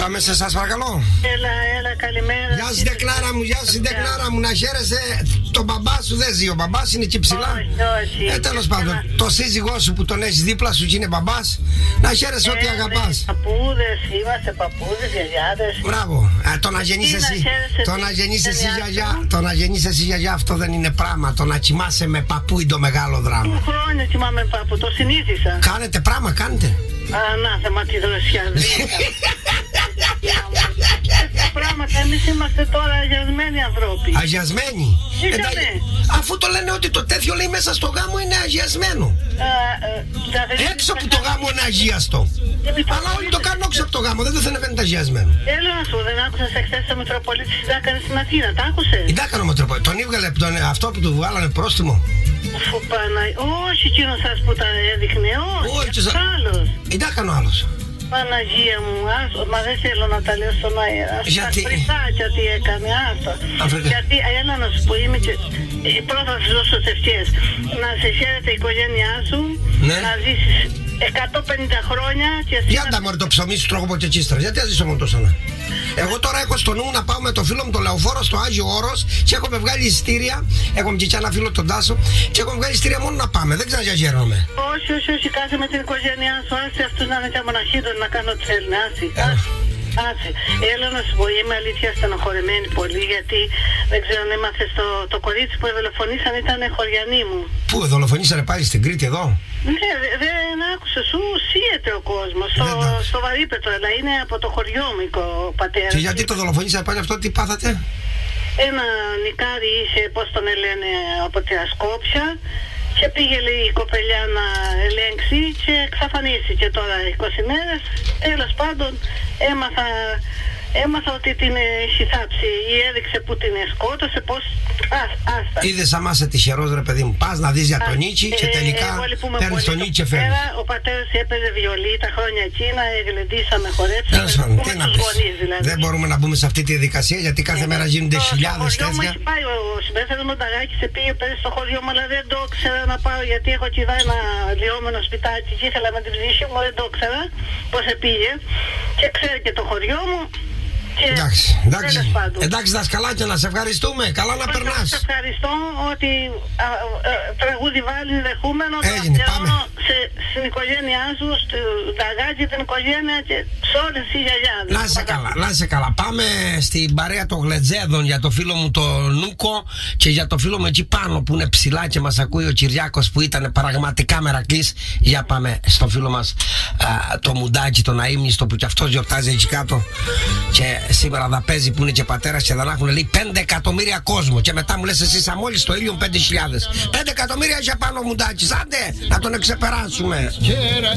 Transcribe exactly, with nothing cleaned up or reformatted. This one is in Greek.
πάμε σε εσάς παρακαλώ. Έλα, έλα, καλημέρα. Γεια σου Δεκλάρα μου, γεια σου Δεκλάρα μου. Να χαίρεσαι. Το μπαμπά σου δεν ζει, ο μπαμπάς είναι εκεί ψηλά. Όχι, όχι. Ε, τέλος πάντων, το σύζυγό σου που τον έχεις δίπλα σου και είναι μπαμπάς, να χαίρεσαι ότι αγαπάς. Παππούδες, είμαστε παππούδες, γιαγιάδες. Μπράβο. Ε, το να γεννείς εσύ, το να γεννείς εσύ γιαγιά, το να γεννείς εσύ γιαγιά, αυτό δεν είναι πράγμα. Το να κοιμάσαι με παππού είναι το μεγάλο δράμα. Του χρόνια κοιμάμαι με παππού, το συνήθισα. Κάνετε πράγμα, κάνετε. Ανάθεμα τη δροσιά. Πράγματα, εμείς είμαστε τώρα αγιασμένοι ανθρώποι. Αγιασμένοι. Ήτανε. Αφού το λένε ότι το τέτοιο λέει μέσα στο γάμο είναι αγιασμένο. Έξω από το γάμο είναι αγίαστο. Αλλά όλοι το κάνουν έξω από το γάμο, δεν το θέλουν να φαίνεται αγιασμένο. Έλα να σου, δεν άκουσες εχθές το Μητροπολίτη Συντάκανε στην Αθήνα, τα άκουσες? Συντάκανε ο Μητροπολίτη, τον ήγγαλε αυτό που του βγάλανε πρόστιμο. Όχι εκείνος σας που τα έδειχνε, όχι, άλλος. Συντάκανε ο άλλος. Παναγία μου, άστο, μα δεν θέλω να τα λέω στον αέρα. Γιατί? Στα φρυθάκια τι έκανε, άστο. Γιατί, έλα να σου πω, είμαι και... Πρώτα θα σου δώσω τις ευχές. Να σε χαίρεται η οικογένειά σου, ναι. Να ζήσεις εκατόν πενήντα χρόνια και εσύ... Για να... μωρέ το ψωμί σου τρώγω από και τσίστρα, γιατί θα ζήσω μόνο τόσο να... Εγώ τώρα έχω στο νου να πάω με το φίλο μου το Λεωφόρο στο Άγιο Όρος και έχουμε βγάλει εισιτήρια. Έχουμε και ένα φίλο τον Τάσο και έχουμε βγάλει εισιτήρια μόνο να πάμε. Δεν ξαναγιαγέρνομαι. Όχι, όχι, όχι, κάθε με την οικογένειά σου. Άσε αυτού να είναι και μοναχίδων να κάνω ό,τι θέλουν. Άσε. Άσε. Έλα να σου πω, είμαι αλήθεια στενοχωρημένη πολύ γιατί δεν ξέρω αν έμαθες το, το κορίτσι που δολοφονήσαν ήταν χωριανή μου. Πού δολοφονήσανε πάλι στην Κρήτη εδώ? Ναι, δεν άκουσε, σου σύεται ο κόσμος στο, στο Βαρύπετρο, αλλά είναι από το χωριό μου ο πατέρας. Και γιατί το δολοφονήσανε πάλι αυτό, τι πάθατε? Ένα νικάρι είχε, πώς τον λένε, από τη Ασκόψια και πήγε λέει η κοπελιά να ελέγξει και εξαφανίστηκε τώρα είκοσι μέρες. Τέλος πάντων έμαθα, έμαθα ότι την έχει θάψει ή έδειξε που την σκότωσε, πώς... Ας, άστα. Είδες άμα είσαι τυχερός ρε παιδί μου, πας να δεις για τον Νίτσι και τελικά ε, παίρνεις τον Νίτσι και φεύγεις. Ο πατέρας έπαιζε βιολί τα χρόνια εκείνα, γλεντήσαμε, χορέψαμε, τι να πεις, δηλαδή. Δεν μπορούμε να μπούμε σε αυτή τη διαδικασία γιατί κάθε ε, μέρα γίνονται το, χιλιάδες τέτοια. Στο χωριό μου έχει πάει ο συμπέθερος Μονταγάκης σε πήγε πέρυσι στο χωριό μου, αλλά δεν το ήξερα να πάω γιατί έχω κηδά ένα λιόμενο σπιτάκι και ήθελα με την ψυχή μου, δεν το ήξερα πώς πήγε και ξέρω και το χωριό μου. Και εντάξει, εντάξει, εντάξει δασκαλάκια, να σε ευχαριστούμε, καλά να περνάς. Σε ευχαριστώ ότι α, α, τραγούδι βάλει δεχούμενο. Έγινε, πάμε. Σε, στην οικογένειά σου, στο Νταγάκι, την οικογένεια και σε όλες τις γιαγιάδες. Να σε καλά, να σε καλά. Πάμε στην παρέα των Γλετζέδων για το φίλο μου το Νούκο και για το φίλο μου εκεί πάνω που είναι ψηλά και μας ακούει ο Κυριάκος που ήταν πραγματικά μερακλής. Για πάμε στο φίλο μας α, το Μουντάκι, τον Αείμνηστο που κι αυτός γιορτάζει εκεί κάτω και σήμερα θα παίζει που είναι και πατέρας και θα έχουν λέει πέντε εκατομμύρια κόσμο και μετά μου λες εσύ σαν μόλις το ήλιο πέντε χιλιάδες. πέντε εκατομμύρια για πάνω Μουντάκι, άντε να τον εξεπεράσουμε.